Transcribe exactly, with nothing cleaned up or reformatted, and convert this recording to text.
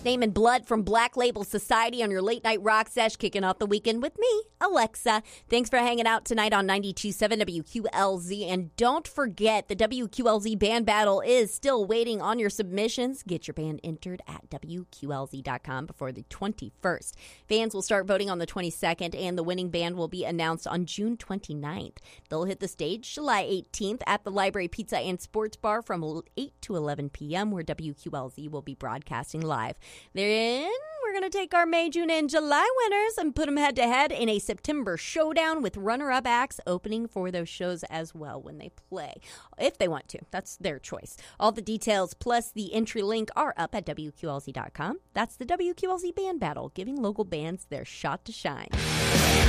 Name and Blood from Black Label Society on your late night rock sesh, kicking off the weekend with me, Alexa. Thanks for hanging out tonight on ninety-two point seven W Q L Z. And don't forget, the W Q L Z Band Battle is still waiting on your submissions. Get your band entered at W Q L Z dot com before the twenty-first. Fans will start voting on the twenty-second, and the winning band will be announced on June twenty-ninth. They'll hit the stage July eighteenth at the Library Pizza and Sports Bar from eight to eleven p.m., where W Q L Z will be broadcasting live. Then we're going to take our May, June, and July winners and put them head-to-head in a September showdown with runner-up acts opening for those shows as well when they play, if they want to. That's their choice. All the details plus the entry link are up at W Q L Z dot com. That's the W Q L Z Band Battle, giving local bands their shot to shine.